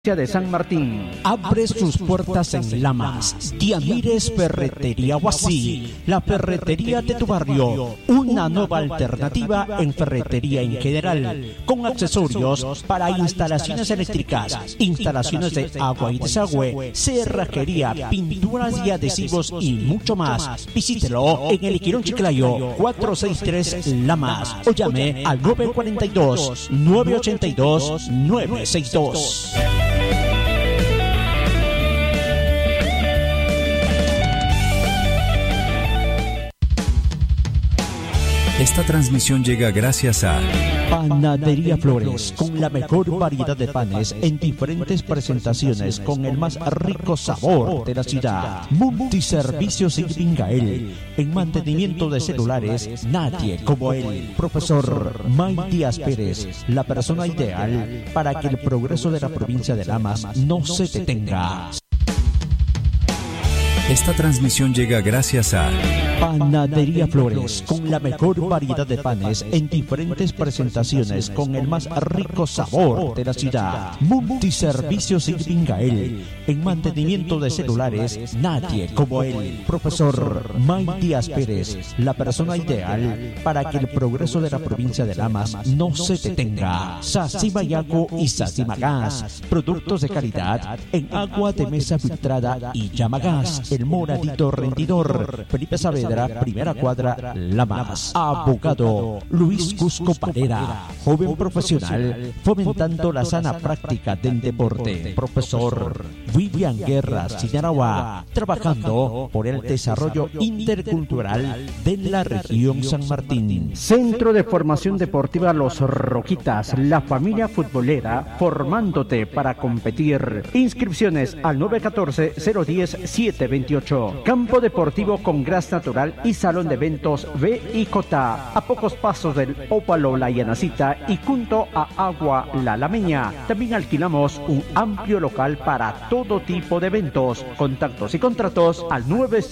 de San Martín. Abre sus puertas en Lamas. Diamires Ferretería Huasí, la ferretería de tu barrio. Una nueva alternativa en ferretería en general, con accesorios para instalaciones eléctricas, instalaciones de agua y desagüe, cerrajería, pinturas y adhesivos y mucho más. Visítelo en el Quirón Chiclayo 463 Lamas o llame al 942-982-962. Esta transmisión llega gracias a Panadería Flores, con la mejor variedad de panes en diferentes presentaciones con el más rico sabor de la ciudad. Multiservicios Irvingael, en mantenimiento de celulares, nadie como él. Profesor May Díaz Pérez, la persona ideal para que el progreso de la provincia de Lamas no se detenga. Esta transmisión llega gracias a Panadería Flores, con la mejor variedad de panes en diferentes presentaciones con el más rico sabor de la ciudad. Multiservicios Irvingael, en mantenimiento de celulares, nadie como él. Profesor May Díaz Pérez, la persona ideal para que el progreso de la provincia de Lamas no se detenga. Sacimayaco y Sacimagas, productos de calidad en agua de mesa filtrada y Llamagas, el moradito rendidor. Felipe Saavedra, primera cuadra, Lamas. Abogado Luis Cusco Parera, joven profesional fomentando la sana práctica del deporte. Profesor Vivian Guerra Sinarawa, trabajando por el desarrollo intercultural de la región San Martín. Centro de Formación Deportiva Los Roquitas, la familia futbolera formándote para competir. Inscripciones al 914-010-728. Campo deportivo con gras natural y salón de eventos B y J, a pocos pasos del Ópalo La Llanacita y junto a Agua La Lameña. También alquilamos un amplio local para todo tipo de eventos. Contactos y contratos al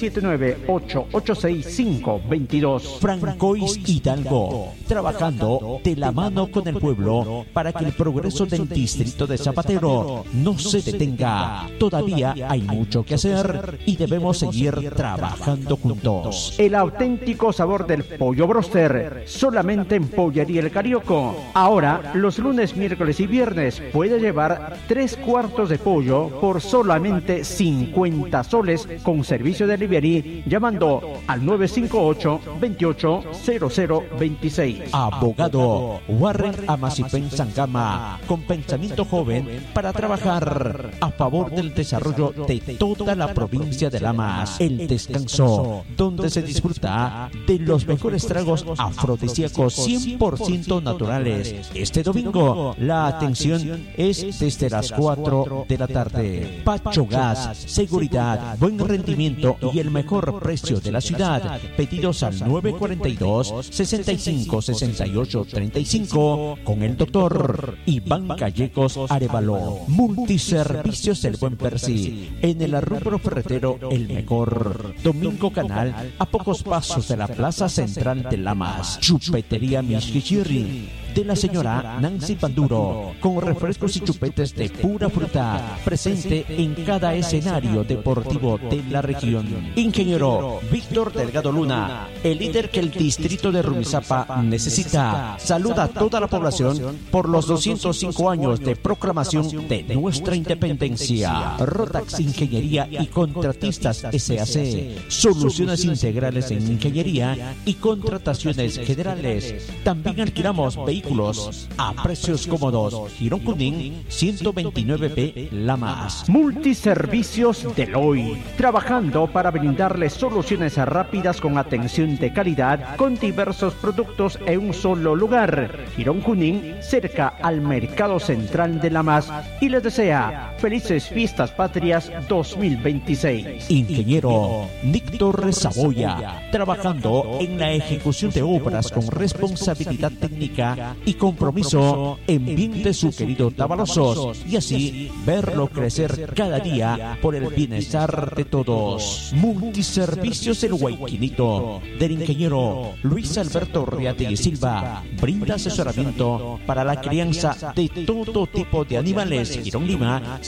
979-886-522. Francois Hidalgo, trabajando de la mano con el pueblo para que el progreso del distrito de Zapatero no se detenga. Todavía hay mucho que hacer y debemos seguir trabajando juntos. El auténtico sabor del pollo broster, solamente en Pollería El Carioco. Ahora, los lunes, miércoles y viernes, puede llevar 3 cuartos de pollo por solamente 50 soles con servicio de delivery llamando al 958-280026. Abogado Warren Amacipen Sangama, con pensamiento joven para trabajar a favor del desarrollo de toda la provincia de Lamas. El Descanso, donde se disfruta de los mejores tragos afrodisíacos 100% naturales. Este domingo, la atención es desde las 4 de la tarde. Pacho Gas, seguridad, buen rendimiento y el mejor precio de la ciudad. Pedidos al 942-65-68-35 con el doctor Iván Callecos Arevalo. Multiservicios El Buen Percy, en el arrubro ferretero El Mejor. Domingo Canal, a pocos pasos de la plaza central de Lamas. Chupetería Mishkichirri, de la señora Nancy Panduro, con refrescos y chupetes de pura fruta, presente en cada escenario deportivo de la región. Ingeniero Víctor Delgado Luna, el líder que el distrito de Rumizápa necesita. Saluda a toda la población por los 205 años de proclamación de nuestra independencia. Rotax Ingeniería y Contratistas SAC, soluciones integrales en ingeniería y contrataciones generales. También alquilamos vehículos a precios cómodos. Girón Junín 129B Lamas. Multiservicios Deloy, trabajando para brindarles soluciones rápidas con atención de calidad con diversos productos en un solo lugar. Girón Junín, cerca al Mercado Central de Lamas, y les desea felices fiestas patrias 2026. Ingeniero Nick Torres Saboya, trabajando en la ejecución de obras con responsabilidad técnica y compromiso en bien de su querido Tavalosos, y así verlo crecer cada día por el bienestar de todos. Multiservicios El Guayquinito, del ingeniero Luis Alberto Riate y Silva, brinda asesoramiento para la crianza de todo tipo de animales. Girón Lima,